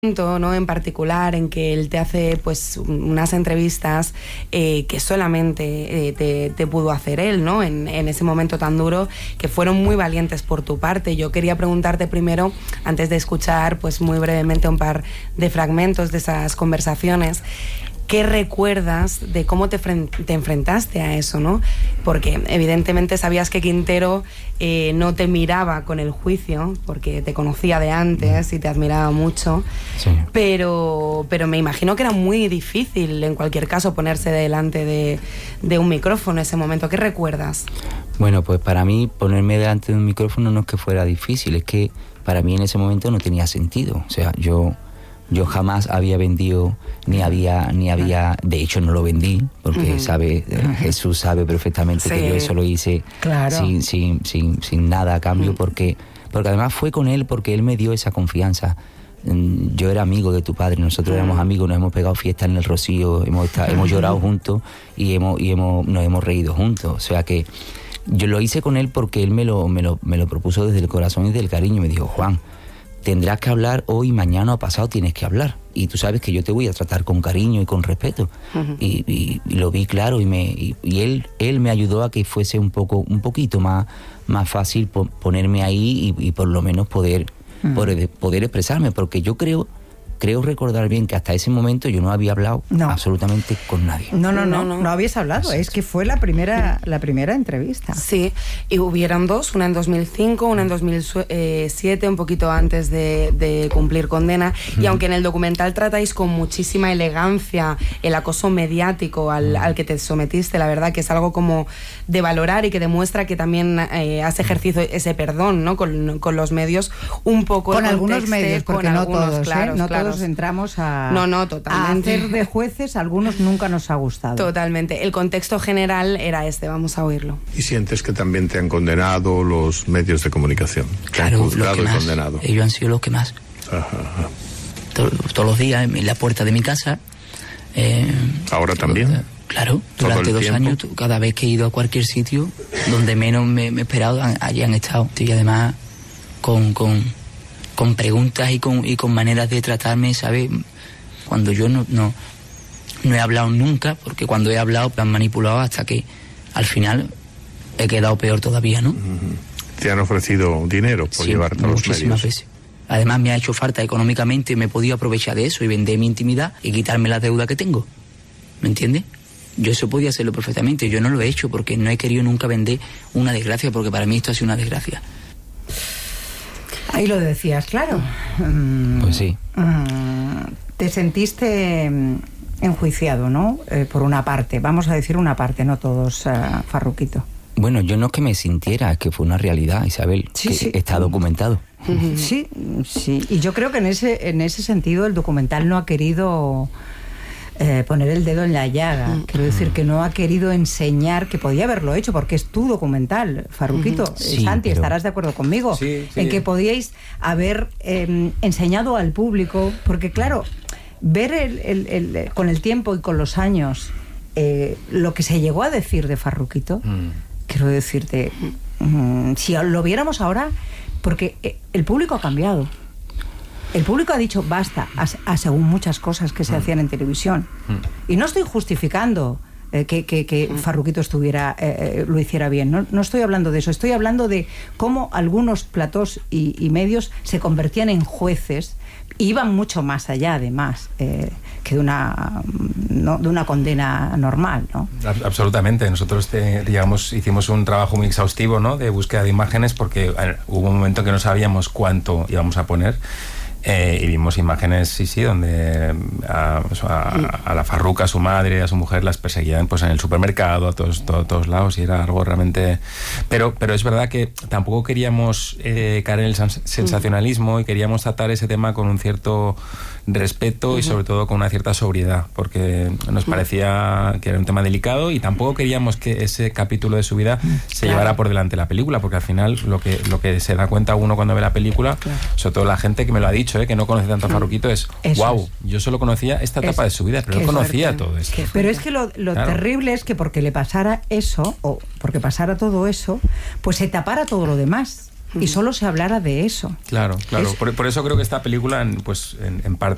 ¿no? En particular en que él te hace pues unas entrevistas que solamente te pudo hacer él, ¿no? En ese momento tan duro, que fueron muy valientes por tu parte. Yo quería preguntarte primero, antes de escuchar pues muy brevemente un par de fragmentos de esas conversaciones, ¿qué recuerdas de cómo te enfrentaste a eso, ¿no? Porque evidentemente sabías que Quintero no te miraba con el juicio, porque te conocía de antes y te admiraba mucho, sí. pero me imagino que era muy difícil, en cualquier caso, ponerse delante de un micrófono en ese momento. ¿Qué recuerdas? Bueno, pues para mí ponerme delante de un micrófono no es que fuera difícil, es que para mí en ese momento no tenía sentido. O sea, yo jamás había vendido, ni había, de hecho no lo vendí, porque Jesús sabe perfectamente que yo eso lo hice sin nada a cambio, porque además fue con él, porque él me dio esa confianza. Yo era amigo de tu padre, nosotros éramos amigos, nos hemos pegado fiestas en el Rocío, hemos llorado juntos y nos hemos reído juntos. O sea que yo lo hice con él porque él me lo propuso desde el corazón y desde el cariño. Me dijo: Juan, tendrás que hablar hoy, mañana o pasado tienes que hablar. Y tú sabes que yo te voy a tratar con cariño y con respeto. Y lo vi claro y él me ayudó a que fuese un poquito más fácil ponerme ahí y por lo menos poder expresarme. Porque yo creo recordar bien que hasta ese momento yo no había hablado absolutamente con nadie. No habías hablado. Así es que fue la primera entrevista. Sí, y hubieron dos, una en 2005, una en 2007, un poquito antes de cumplir condena. Y aunque en el documental tratáis con muchísima elegancia el acoso mediático al que te sometiste, la verdad que es algo como de valorar y que demuestra que también has ejercido ese perdón, ¿no? Con los medios, un poco con algunos medios, porque no todos, claro, no todos entramos a totalmente. A hacer de jueces. Algunos nunca nos ha gustado. Totalmente. El contexto general era este, vamos a oírlo. ¿Y sientes que también te han condenado los medios de comunicación? Claro, han juzgado los que y más. Condenado. Ellos han sido los que más. Ajá. Todos los días en la puerta de mi casa. ¿Ahora también? Claro, durante 2 años, cada vez que he ido a cualquier sitio donde menos me he esperado, allí han estado. Y además con preguntas y con maneras de tratarme, ¿sabes? Cuando yo no he hablado nunca, porque cuando he hablado me han manipulado hasta que al final he quedado peor todavía, ¿no? ¿Te han ofrecido dinero por llevarte a los medios? Muchísimas veces. Además me ha hecho falta económicamente, me he podido aprovechar de eso y vender mi intimidad y quitarme la deuda que tengo. ¿Me entiendes? Yo eso podía hacerlo perfectamente, yo no lo he hecho porque no he querido nunca vender una desgracia, porque para mí esto ha sido una desgracia. Ahí lo decías, claro. Pues sí. Te sentiste enjuiciado, ¿no? Por una parte, vamos a decir una parte, no todos, Farruquito. Bueno, yo no es que me sintiera, es que fue una realidad, Isabel, que está documentado. Sí. Y yo creo que en ese sentido el documental no ha querido poner el dedo en la llaga. Quiero decir que no ha querido enseñar, que podía haberlo hecho, porque es tu documental, Farruquito. Santi, estarás de acuerdo conmigo en que podíais haber enseñado al público, porque claro, ver con el tiempo y con los años lo que se llegó a decir de Farruquito, quiero decirte, si lo viéramos ahora, porque el público ha cambiado. El público ha dicho basta según muchas cosas que se hacían en televisión. Y no estoy justificando que Farruquito lo hiciera bien. No estoy hablando de eso. Estoy hablando de cómo algunos platós y medios se convertían en jueces e iban mucho más allá, además, que de una condena normal, ¿no? Absolutamente. Nosotros hicimos un trabajo muy exhaustivo, ¿no? De búsqueda de imágenes, porque hubo un momento que no sabíamos cuánto íbamos a poner. Y vimos imágenes, donde a la Farruca, a su madre, a su mujer, las perseguían pues en el supermercado, a todos lados, y era algo realmente... Pero es verdad que tampoco queríamos caer en el sensacionalismo y queríamos tratar ese tema con un cierto respeto y sobre todo con una cierta sobriedad, porque nos parecía que era un tema delicado y tampoco queríamos que ese capítulo de su vida se llevara por delante la película, porque al final lo que se da cuenta uno cuando ve la película, sobre todo la gente que me lo ha dicho, que no conoce tanto a Farruquito, yo solo conocía esta etapa de su vida, pero no conocía todo esto. Pero es que lo terrible es que porque le pasara eso, o porque pasara todo eso, pues se tapara todo lo demás. y solo se hablara de eso. Claro. Por eso creo que esta película, en parte